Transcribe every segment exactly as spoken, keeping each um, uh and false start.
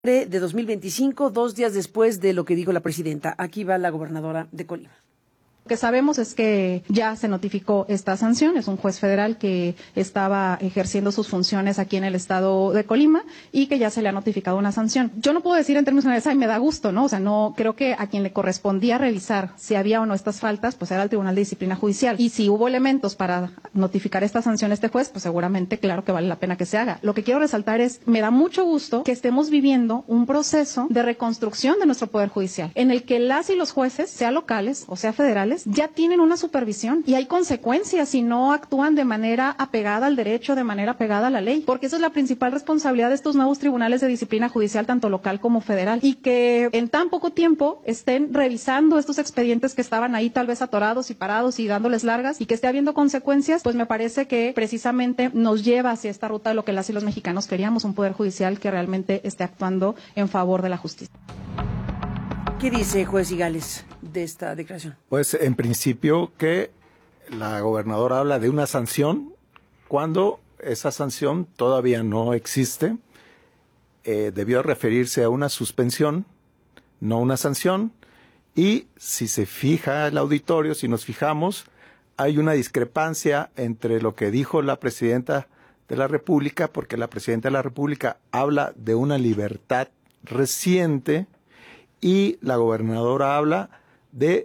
de dos mil veinticinco, dos días después de lo que dijo la presidenta. Aquí va la gobernadora de Colima. Lo que sabemos es que ya se notificó esta sanción, es un juez federal que estaba ejerciendo sus funciones aquí en el estado de Colima y que ya se le ha notificado una sanción. Yo no puedo decir en términos generales, ay, me da gusto, ¿no? O sea, no, creo que a quien le correspondía revisar si había o no estas faltas, pues era el Tribunal de Disciplina Judicial. Y si hubo elementos para notificar esta sanción a este juez, pues seguramente, claro que vale la pena que se haga. Lo que quiero resaltar es, me da mucho gusto que estemos viviendo un proceso de reconstrucción de nuestro Poder Judicial, en el que las y los jueces, sea locales o sea federales, ya tienen una supervisión y hay consecuencias si no actúan de manera apegada al derecho, de manera apegada a la ley, porque esa es la principal responsabilidad de estos nuevos tribunales de disciplina judicial, tanto local como federal, y que en tan poco tiempo estén revisando estos expedientes que estaban ahí tal vez atorados y parados y dándoles largas y que esté habiendo consecuencias, pues me parece que precisamente nos lleva hacia esta ruta de lo que las y los mexicanos queríamos, un poder judicial que realmente esté actuando en favor de la justicia. ¿Qué dice juez Cigales de esta declaración? Pues en principio que la gobernadora habla de una sanción cuando esa sanción todavía no existe. Eh, debió referirse a una suspensión, no una sanción. Y si se fija el auditorio, si nos fijamos, hay una discrepancia entre lo que dijo la presidenta de la República, porque la presidenta de la República habla de una libertad reciente y la gobernadora habla de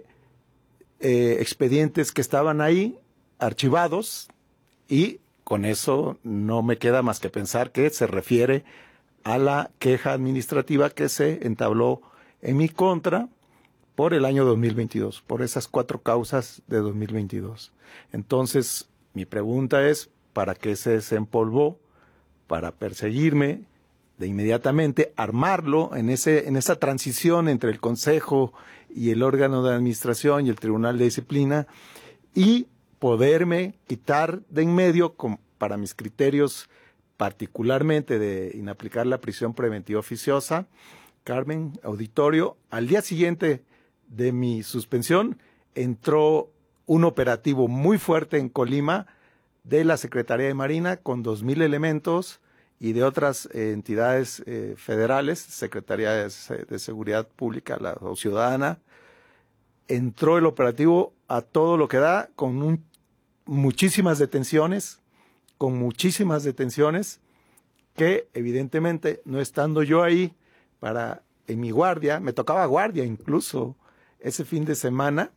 eh, expedientes que estaban ahí archivados, y con eso no me queda más que pensar que se refiere a la queja administrativa que se entabló en mi contra por el año dos mil veintidós, por esas cuatro causas de dos mil veintidós. Entonces, mi pregunta es, ¿para qué se desempolvó? Para perseguirme de inmediatamente, armarlo en ese en esa transición entre el Consejo y el órgano de administración y el Tribunal de Disciplina, y poderme quitar de en medio, con, para mis criterios particularmente de inaplicar la prisión preventiva oficiosa. Carmen, auditorio, al día siguiente de mi suspensión entró un operativo muy fuerte en Colima de la Secretaría de Marina con dos mil elementos y de otras eh, entidades eh, federales, Secretaría de, de Seguridad Pública la, o Ciudadana. Entró el operativo a todo lo que da, con un, muchísimas detenciones, con muchísimas detenciones, que evidentemente, no estando yo ahí para en mi guardia, me tocaba guardia incluso ese fin de semana,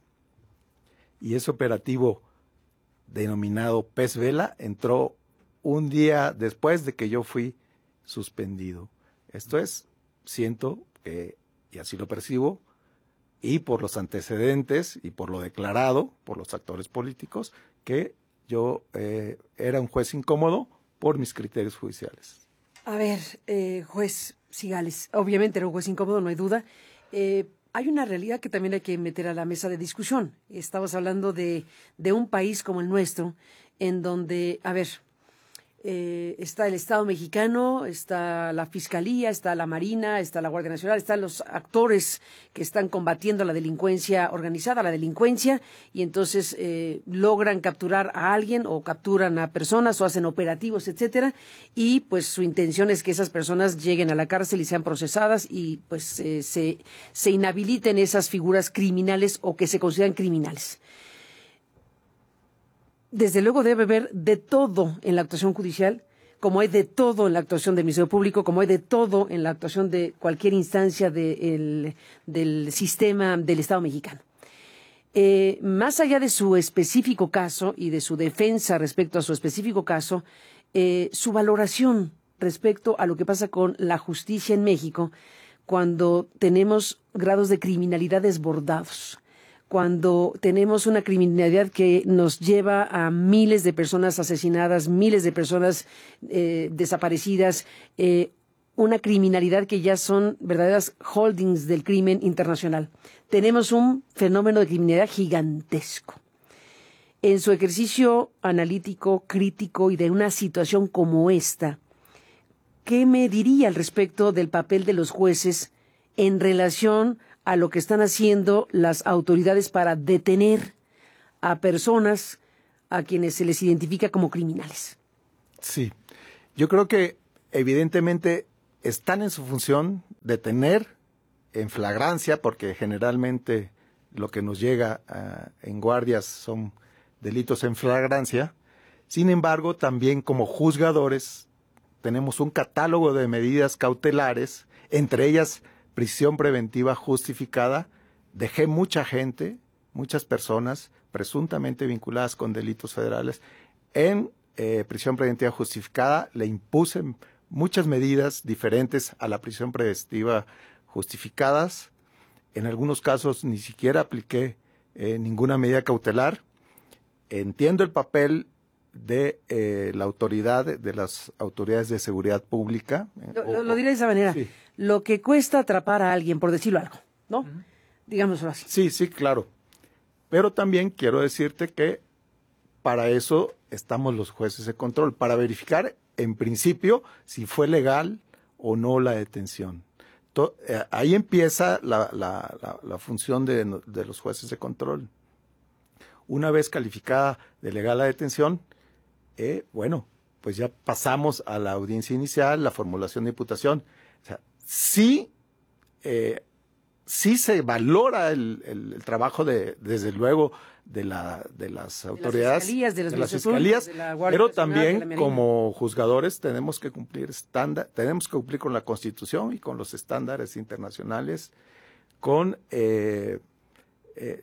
y ese operativo denominado Pez Vela entró un día después de que yo fui suspendido. Esto es, siento que, y así lo percibo, y por los antecedentes y por lo declarado por los actores políticos, que yo eh, era un juez incómodo por mis criterios judiciales. A ver, eh, juez Cigales, obviamente era un juez incómodo, no hay duda. Eh, hay una realidad que también hay que meter a la mesa de discusión. Estamos hablando de, de un país como el nuestro, en donde, a ver, Eh, está el Estado mexicano, está la Fiscalía, está la Marina, está la Guardia Nacional, están los actores que están combatiendo la delincuencia organizada, la delincuencia, y entonces eh, logran capturar a alguien o capturan a personas o hacen operativos, etcétera, y pues su intención es que esas personas lleguen a la cárcel y sean procesadas y pues eh, se, se inhabiliten esas figuras criminales o que se consideran criminales. Desde luego debe haber de todo en la actuación judicial, como hay de todo en la actuación del Ministerio Público, como hay de todo en la actuación de cualquier instancia de el, del sistema del Estado mexicano. Eh, más allá de su específico caso y de su defensa respecto a su específico caso, eh, su valoración respecto a lo que pasa con la justicia en México cuando tenemos grados de criminalidad desbordados, cuando tenemos una criminalidad que nos lleva a miles de personas asesinadas, miles de personas eh, desaparecidas, eh, una criminalidad que ya son verdaderas holdings del crimen internacional. Tenemos un fenómeno de criminalidad gigantesco. En su ejercicio analítico, crítico y de una situación como esta, ¿qué me diría al respecto del papel de los jueces en relación a lo que están haciendo las autoridades para detener a personas a quienes se les identifica como criminales? Sí, yo creo que evidentemente están en su función detener en flagrancia, porque generalmente lo que nos llega uh, en guardias son delitos en flagrancia. Sin embargo, también como juzgadores tenemos un catálogo de medidas cautelares, entre ellas prisión preventiva justificada. Dejé mucha gente, muchas personas presuntamente vinculadas con delitos federales en eh, prisión preventiva justificada. Le impuse muchas medidas diferentes a la prisión preventiva justificadas. En algunos casos ni siquiera apliqué eh, ninguna medida cautelar. Entiendo el papel de eh, la autoridad, de las autoridades de seguridad pública. Lo, o, lo diré de esa manera. Sí. Lo que cuesta atrapar a alguien, por decirlo algo, ¿no? Uh-huh. Digámoslo así. Sí, sí, claro. Pero también quiero decirte que para eso estamos los jueces de control, para verificar en principio si fue legal o no la detención. To- eh, ahí empieza la, la, la, la función de, de los jueces de control. Una vez calificada de legal la detención, eh, bueno, pues ya pasamos a la audiencia inicial, la formulación de imputación. O sea, sí, eh, sí se valora el, el, el trabajo de, desde luego, de, la, de las autoridades, de las fiscalías, de, de las fiscalías, de la pero también como juzgadores tenemos que cumplir estándar, tenemos que cumplir con la Constitución y con los estándares internacionales, con eh, eh,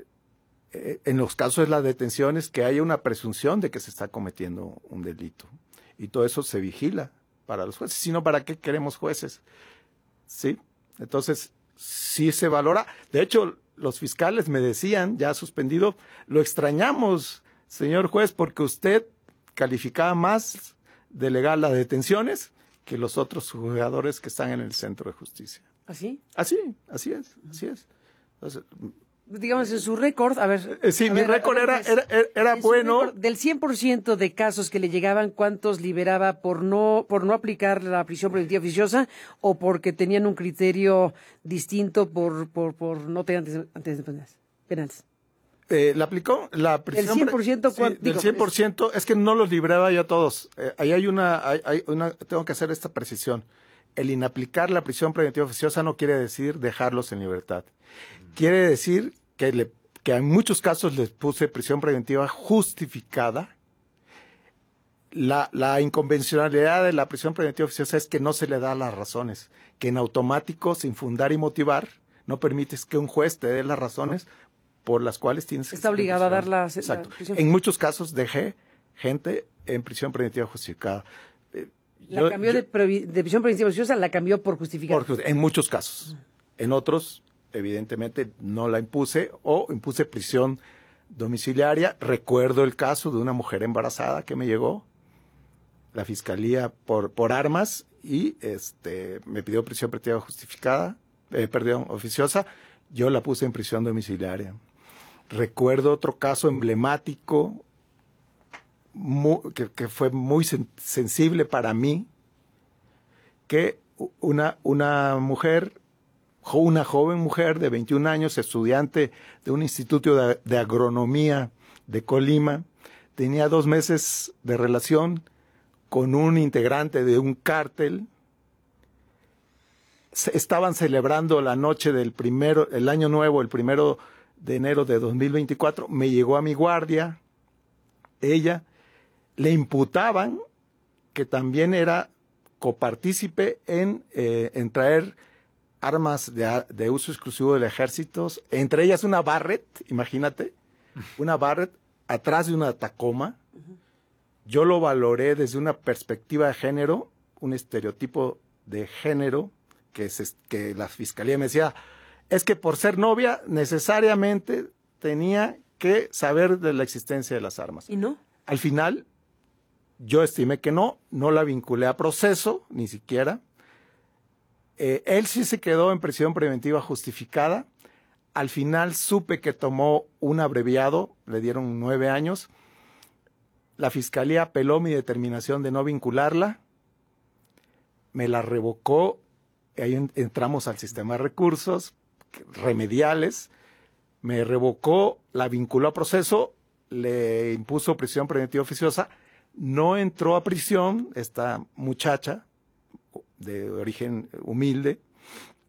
en los casos de las detenciones que haya una presunción de que se está cometiendo un delito. Y todo eso se vigila para los jueces. Si no, ¿para qué queremos jueces? ¿Sí? Entonces, sí se valora. De hecho, los fiscales me decían, ya suspendido, lo extrañamos, señor juez, porque usted calificaba más de legal las detenciones que los otros juzgadores que están en el centro de justicia. ¿Así? Así, así es, así es. Entonces, digamos, en su récord, a ver. Eh, sí, a mi ver, récord era, ver, era, era, era bueno. Récord, del cien por ciento de casos que le llegaban, ¿cuántos liberaba por no por no aplicar la prisión preventiva oficiosa o porque tenían un criterio distinto por por, por no tener antecedentes penales? Eh, ¿La aplicó? La prisión ¿El cien por ciento? Sí, del cien por ciento, es que no los libraba yo a todos. Eh, ahí hay una, hay, hay una, tengo que hacer esta precisión. El inaplicar la prisión preventiva oficiosa no quiere decir dejarlos en libertad. Quiere decir que, le, que en muchos casos les puse prisión preventiva justificada. La, la inconvencionalidad de la prisión preventiva oficiosa es que no se le da las razones, que en automático, sin fundar y motivar, no permites que un juez te dé las razones por las cuales tienes que... Está obligado a dar la, Exacto. la prisión. En muchos casos dejé gente en prisión preventiva justificada. La yo, cambió yo, de, previ, de prisión preventiva oficiosa, la cambió por justificar. Por, en muchos casos. En otros, evidentemente, no la impuse o impuse prisión domiciliaria. Recuerdo el caso de una mujer embarazada que me llegó, la fiscalía por, por armas y este me pidió prisión preventiva justificada, eh, perdón, oficiosa. Yo la puse en prisión domiciliaria. Recuerdo otro caso emblemático, Muy, que, que fue muy sen, sensible para mí, que una, una mujer, una joven mujer de veintiún años, estudiante de un instituto de, de agronomía de Colima, tenía dos meses de relación con un integrante de un cártel. Estaban celebrando la noche del primero, el año nuevo, el primero de enero de dos mil veinticuatro. Me llegó a mi guardia, ella. Le imputaban que también era copartícipe en, eh, en traer armas de, de uso exclusivo del ejército, entre ellas una Barrett, imagínate, una Barrett atrás de una Tacoma. Yo lo valoré desde una perspectiva de género, un estereotipo de género, que, es, que la fiscalía me decía, es que por ser novia necesariamente tenía que saber de la existencia de las armas. ¿Y no? Al final... Yo estimé que no, no la vinculé a proceso, ni siquiera. Eh, él sí se quedó en prisión preventiva justificada. Al final supe que tomó un abreviado, le dieron nueve años. La fiscalía apeló mi determinación de no vincularla. Me la revocó. Ahí entramos al sistema de recursos remediales. Me revocó, la vinculó a proceso, le impuso prisión preventiva oficiosa. No entró a prisión esta muchacha de origen humilde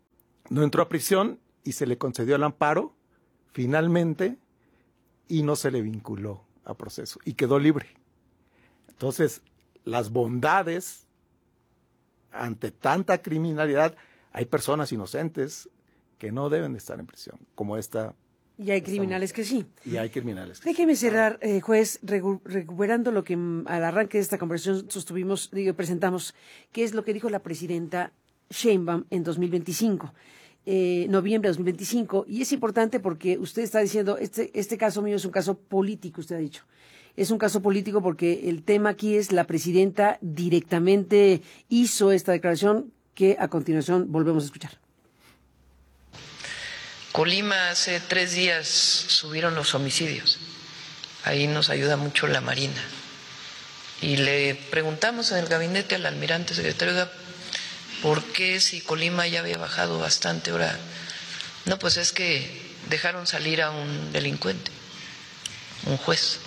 no entró a prisión y se le concedió el amparo finalmente y no se le vinculó a proceso y quedó libre. Entonces, las bondades ante tanta criminalidad, hay personas inocentes que no deben de estar en prisión, como esta. Y hay criminales que sí. Y hay criminales que Déjeme sí. cerrar, eh, juez, recu recuperando lo que mm, al arranque de esta conversación sostuvimos, digo, presentamos, que es lo que dijo la presidenta Sheinbaum en dos mil veinticinco. Eh, noviembre de dos mil veinticinco, y es importante porque usted está diciendo, este, este caso mío es un caso político, usted ha dicho. Es un caso político porque el tema aquí es la presidenta directamente hizo esta declaración que a continuación volvemos a escuchar. Colima, hace tres días subieron los homicidios. Ahí nos ayuda mucho la Marina. Y le preguntamos en el gabinete al almirante secretario, ¿por qué si Colima ya había bajado bastante ahora? No, pues es que dejaron salir a un delincuente, un juez.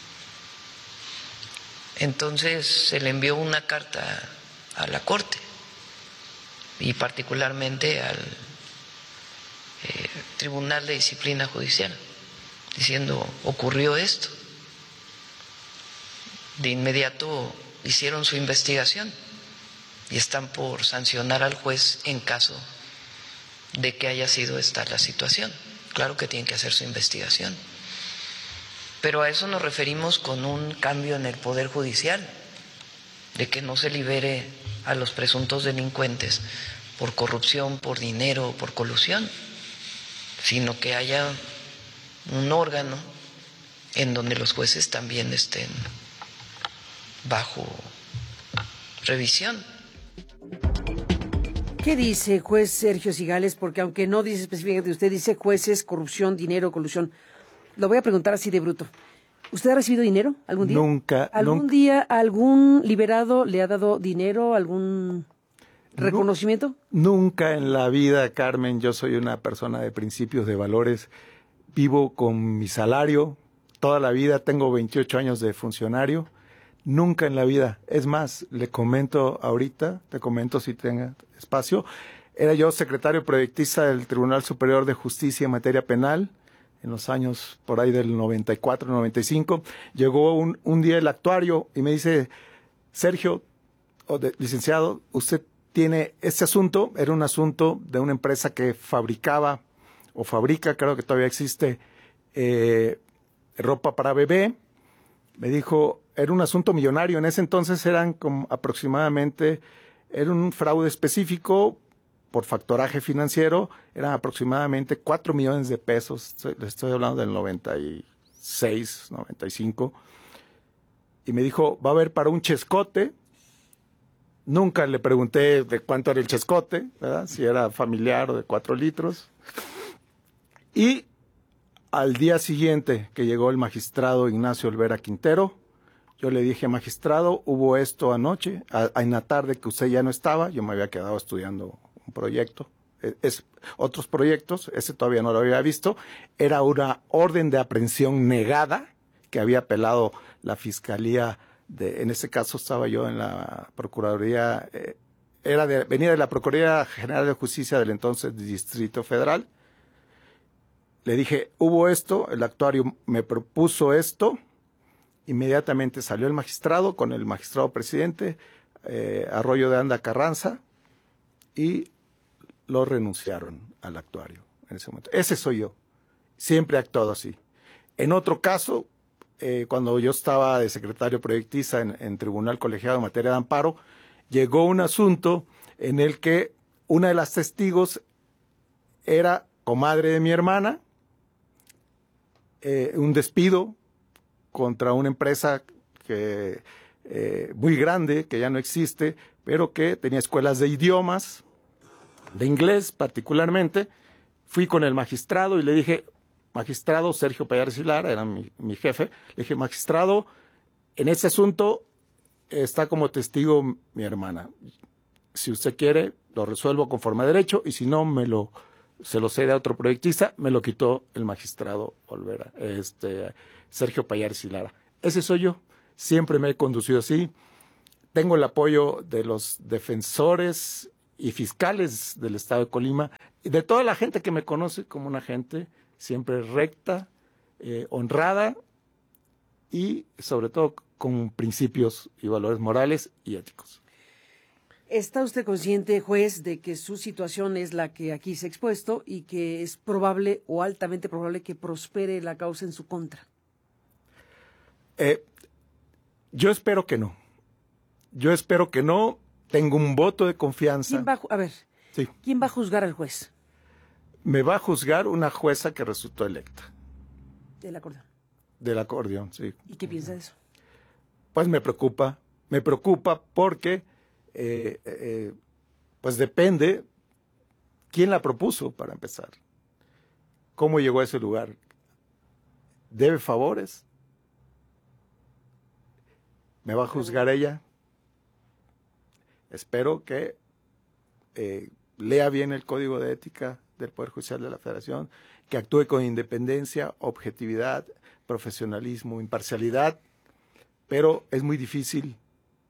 Entonces se le envió una carta a la Corte y particularmente al eh, Tribunal de Disciplina Judicial, diciendo, ocurrió esto. De inmediato hicieron su investigación y están por sancionar al juez en caso de que haya sido esta la situación. Claro que tienen que hacer su investigación. Pero a eso nos referimos con un cambio en el Poder Judicial, de que no se libere a los presuntos delincuentes por corrupción, por dinero, por colusión, sino que haya un órgano en donde los jueces también estén bajo revisión. ¿Qué dice juez Sergio Cigales? Porque aunque no dice específicamente, usted dice jueces, corrupción, dinero, colusión. Lo voy a preguntar así de bruto. ¿Usted ha recibido dinero algún día? Nunca. ¿Algún nunca. día algún liberado le ha dado dinero, algún reconocimiento? Nunca en la vida, Carmen. Yo soy una persona de principios, de valores. Vivo con mi salario toda la vida. Tengo veintiocho años de funcionario. Nunca en la vida. Es más, le comento ahorita, te comento si tenga espacio. Era yo secretario proyectista del Tribunal Superior de Justicia en materia penal. En los años por ahí del noventa y cuatro, noventa y cinco, llegó un, un día el actuario y me dice, Sergio, oh, de, licenciado, usted tiene este asunto, era un asunto de una empresa que fabricaba, o fabrica, creo que todavía existe, eh, ropa para bebé. Me dijo, era un asunto millonario, en ese entonces eran como aproximadamente, era un fraude específico, por factoraje financiero, eran aproximadamente cuatro millones de pesos, le estoy hablando del noventa y seis, noventa y cinco, y me dijo, va a haber para un chescote. Nunca le pregunté de cuánto era el chescote, ¿verdad? Si era familiar o de cuatro litros. Y al día siguiente que llegó el magistrado Ignacio Olvera Quintero, yo le dije, magistrado, hubo esto anoche, a, a en la tarde que usted ya no estaba, yo me había quedado estudiando un proyecto, es, otros proyectos, ese todavía no lo había visto, era una orden de aprehensión negada que había apelado la Fiscalía, de, en ese caso estaba yo en la Procuraduría, eh, era de, venía de la Procuraduría General de Justicia del entonces Distrito Federal. Le dije, hubo esto, el actuario me propuso esto, inmediatamente salió el magistrado con el magistrado presidente, eh, Arroyo de Anda Carranza, y lo renunciaron al actuario en ese momento. Ese soy yo. Siempre he actuado así. En otro caso, eh, cuando yo estaba de secretario proyectista en, en Tribunal Colegiado en materia de amparo, llegó un asunto en el que una de las testigos era comadre de mi hermana, eh, un despido contra una empresa que, eh, muy grande, que ya no existe, pero que tenía escuelas de idiomas, de inglés particularmente. Fui con el magistrado y le dije, magistrado Sergio Pallares y Lara, era mi, mi jefe, le dije, magistrado, en este asunto está como testigo mi hermana. Si usted quiere, lo resuelvo conforme a derecho, y si no, me lo, se lo cede a otro proyectista. Me lo quitó el magistrado Olvera, este, Sergio Pallares y Lara. Ese soy yo, siempre me he conducido así. Tengo el apoyo de los defensores y fiscales del estado de Colima, y de toda la gente que me conoce como una gente siempre recta, eh, honrada y sobre todo con principios y valores morales y éticos. ¿Está usted consciente, juez, de que su situación es la que aquí se ha expuesto y que es probable o altamente probable que prospere la causa en su contra? Eh, yo espero que no. Yo espero que no. Tengo un voto de confianza. ¿Quién va a, a ver, sí. ¿quién va a juzgar al juez? Me va a juzgar una jueza que resultó electa. Del acordeón. Del acordeón, sí. ¿Y qué piensa de eso? Pues me preocupa. Me preocupa porque, eh, eh, pues depende quién la propuso, para empezar. ¿Cómo llegó a ese lugar? ¿Debe favores? ¿Me va a juzgar ella? Espero que eh, lea bien el Código de Ética del Poder Judicial de la Federación, que actúe con independencia, objetividad, profesionalismo, imparcialidad, pero es muy difícil,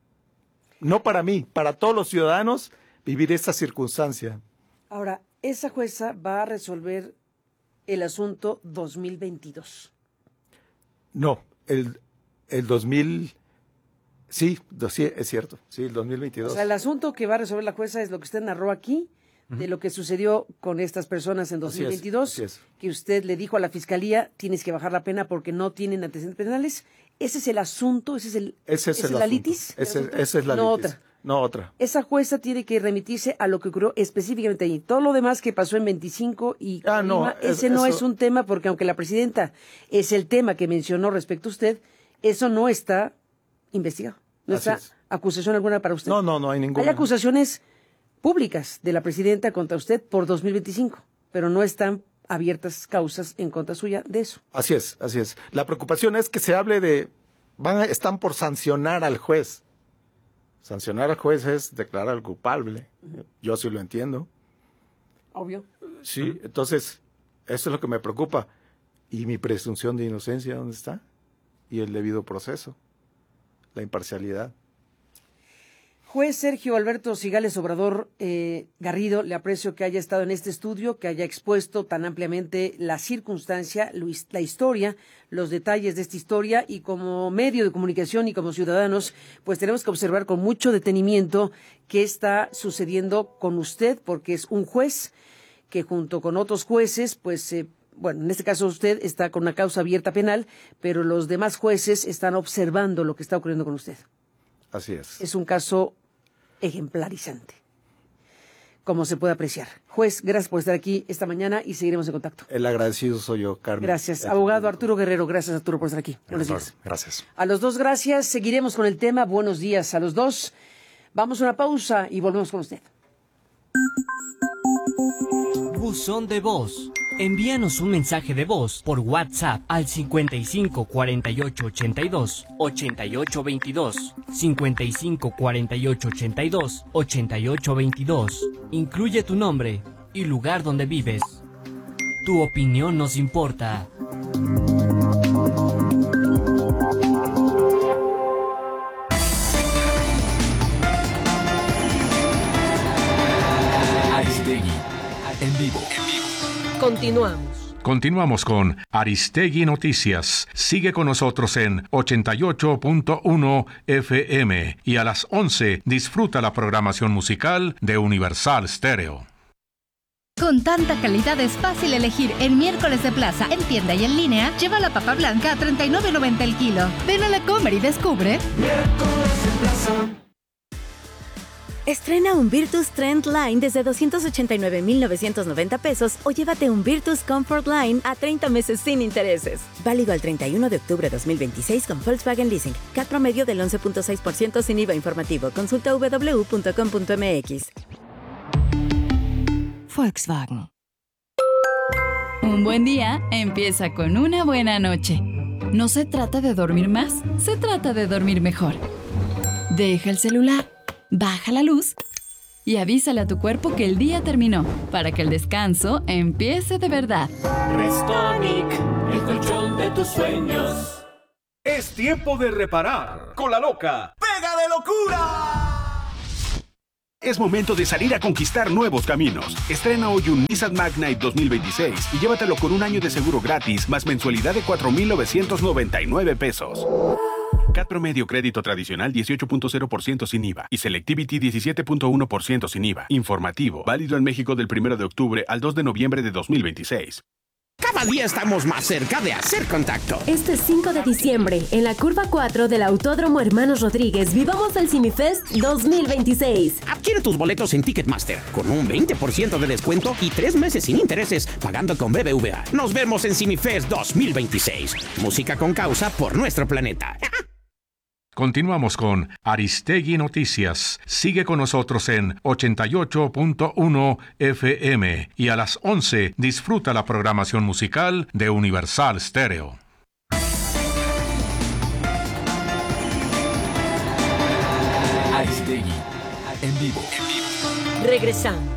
no para mí, para todos los ciudadanos, vivir esta circunstancia. Ahora, esa jueza va a resolver el asunto dos mil veintidós. No, el, el dos mil... Sí, sí, es cierto, sí, el dos mil veintidós. O sea, el asunto que va a resolver la jueza es lo que usted narró aquí, uh-huh, de lo que sucedió con estas personas en dos mil veintidós, así es, así es. Que usted le dijo a la fiscalía, tienes que bajar la pena porque no tienen antecedentes penales. ¿Ese es el asunto? ¿Ese es el ese es, ¿ese el es la asunto. litis? Ese, esa es la no litis. Otra. No otra. Esa jueza tiene que remitirse a lo que ocurrió específicamente ahí. Todo lo demás que pasó en veinticinco y ah, Colima, no, ese es, no eso... es un tema, porque aunque la presidenta es el tema que mencionó respecto a usted, eso no está investigado. No Así está es. Acusación alguna para usted. No, no, no hay ninguna. Hay acusaciones públicas de la presidenta contra usted por dos mil veinticinco, pero no están abiertas causas en contra suya de eso. Así es, así es. La preocupación es que se hable de, van a, están por sancionar al juez. Sancionar al juez es declarar al culpable. Uh-huh. Yo sí lo entiendo. Obvio. Sí, uh-huh. Entonces, eso es lo que me preocupa. ¿Y mi presunción de inocencia dónde está? Y el debido proceso, la imparcialidad. Juez Sergio Alberto Cigales Obrador eh, Garrido, le aprecio que haya estado en este estudio, que haya expuesto tan ampliamente la circunstancia, la historia, los detalles de esta historia, y como medio de comunicación y como ciudadanos, pues tenemos que observar con mucho detenimiento qué está sucediendo con usted, porque es un juez que junto con otros jueces, pues, eh, bueno, en este caso usted está con una causa abierta penal, pero los demás jueces están observando lo que está ocurriendo con usted. Así es. Es un caso ejemplarizante, como se puede apreciar. Juez, gracias por estar aquí esta mañana y seguiremos en contacto. El agradecido soy yo, Carmen. Gracias. Abogado Arturo Guerrero, gracias Arturo por estar aquí. Buenos días. Gracias. A los dos, gracias. Seguiremos con el tema. Buenos días a los dos. Vamos a una pausa y volvemos con usted. Buzón de voz. Envíanos un mensaje de voz por WhatsApp al cincuenta y cinco cuarenta y ocho ochenta y dos ochenta y ocho veintidós, cincuenta y cinco cuarenta y ocho ochenta y dos ochenta y ocho veintidós. Incluye tu nombre y lugar donde vives. Tu opinión nos importa. Aristegui, en vivo. Continuamos. Continuamos con Aristegui Noticias. Sigue con nosotros en ochenta y ocho punto uno F M y a las once disfruta la programación musical de Universal Stereo. Con tanta calidad es fácil elegir en Miércoles de Plaza, en tienda y en línea. Lleva la papa blanca a treinta y nueve noventa el kilo. Ven a la Comer y descubre. Miércoles de Plaza. Estrena un Virtus Trend Line desde doscientos ochenta y nueve mil novecientos noventa pesos o llévate un Virtus Comfort Line a treinta meses sin intereses. Válido al treinta y uno de octubre de dos mil veintiséis con Volkswagen Leasing. C A T promedio del once punto seis por ciento sin I V A informativo. Consulta w w w punto com punto m x. Volkswagen. Un buen día empieza con una buena noche. No se trata de dormir más, se trata de dormir mejor. Deja el celular. Baja la luz y avísale a tu cuerpo que el día terminó para que el descanso empiece de verdad. Restonic, el colchón de tus sueños. Es tiempo de reparar con la loca. ¡Pega de locura! Es momento de salir a conquistar nuevos caminos. Estrena hoy un Nissan Magnite dos mil veintiséis y llévatelo con un año de seguro gratis más mensualidad de cuatro mil novecientos noventa y nueve pesos. C A T promedio crédito tradicional dieciocho punto cero por ciento sin I V A y Selectivity diecisiete punto uno por ciento sin I V A. Informativo, válido en México del primero de octubre al dos de noviembre de dos mil veintiséis. Cada día estamos más cerca de hacer contacto. Este cinco de diciembre, en la curva cuatro del Autódromo Hermanos Rodríguez, vivamos el CineFest dos mil veintiséis. Adquiere tus boletos en Ticketmaster con un veinte por ciento de descuento y tres meses sin intereses pagando con B B V A. Nos vemos en CineFest dos mil veintiséis. Música con causa por nuestro planeta. Continuamos con Aristegui Noticias. Sigue con nosotros en ochenta y ocho punto uno F M y a las once disfruta la programación musical de Universal Stereo. Aristegui en vivo. Regresamos.